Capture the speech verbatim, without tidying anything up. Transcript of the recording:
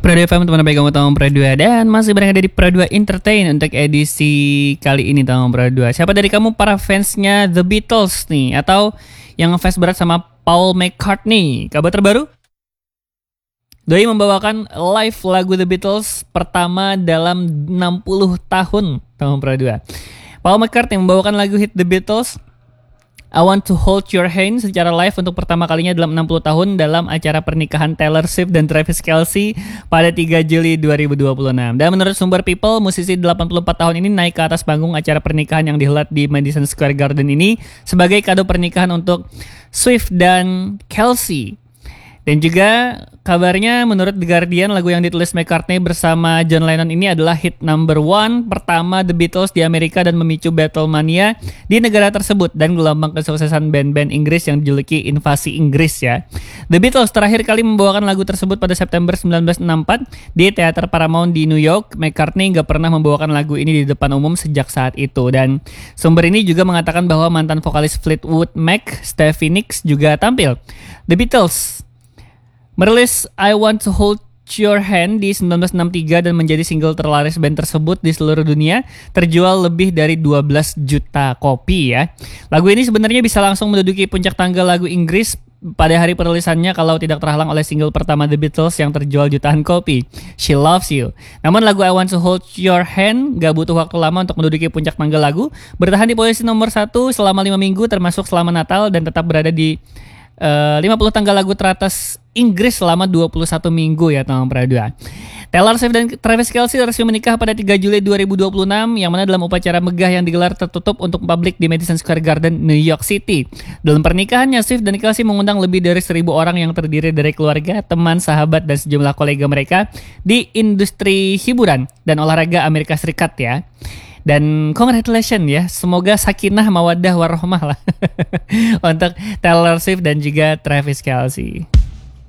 Pro dua F M, teman baik kamu Tom Pro dua, dan masih berada di Pro dua Entertain untuk edisi kali ini Tom Pro dua. Siapa dari kamu para fansnya The Beatles nih, atau yang ngefans berat sama Paul McCartney? Kabar terbaru? Doi membawakan live lagu The Beatles pertama dalam enam puluh tahun Tom Pro dua. Paul McCartney membawakan lagu hit The Beatles I Want to Hold Your Hand secara live untuk pertama kalinya dalam enam puluh tahun dalam acara pernikahan Taylor Swift dan Travis Kelce pada tiga Juli dua ribu dua puluh enam. Dan menurut sumber People, musisi delapan puluh empat tahun ini naik ke atas panggung acara pernikahan yang dihelat di Madison Square Garden ini sebagai kado pernikahan untuk Swift dan Kelce. Dan juga kabarnya menurut The Guardian, lagu yang ditulis McCartney bersama John Lennon ini adalah hit number one pertama The Beatles di Amerika dan memicu Beatlemania di negara tersebut dan gelombang kesuksesan band-band Inggris yang dijuluki invasi Inggris ya. The Beatles terakhir kali membawakan lagu tersebut pada September sembilan belas enam puluh empat di Teater Paramount di New York. McCartney gak pernah membawakan lagu ini di depan umum sejak saat itu, dan sumber ini juga mengatakan bahwa mantan vokalis Fleetwood Mac, Stevie Nicks, juga tampil. The Beatles merilis I Want to Hold Your Hand di sembilan belas enam puluh tiga dan menjadi single terlaris band tersebut di seluruh dunia, terjual lebih dari dua belas juta kopi ya. Lagu ini sebenarnya bisa langsung menduduki puncak tangga lagu Inggris pada hari perilisannya kalau tidak terhalang oleh single pertama The Beatles yang terjual jutaan kopi, She Loves You. Namun lagu I Want to Hold Your Hand gak butuh waktu lama untuk menduduki puncak tangga lagu, bertahan di posisi nomor satu selama lima minggu termasuk selama Natal, dan tetap berada di Uh, lima puluh tangga lagu teratas Inggris selama dua puluh satu minggu ya teman Pro dua. Taylor Swift dan Travis Kelce resmi menikah pada tiga Juli dua ribu dua puluh enam, yang mana dalam upacara megah yang digelar tertutup untuk publik di Madison Square Garden, New York City. Dalam pernikahannya, Swift dan Kelce mengundang lebih dari seribu orang yang terdiri dari keluarga, teman, sahabat, dan sejumlah kolega mereka di industri hiburan dan olahraga Amerika Serikat ya. Dan congratulations ya, semoga sakinah mawaddah warahmah lah untuk Taylor Swift dan juga Travis Kelce.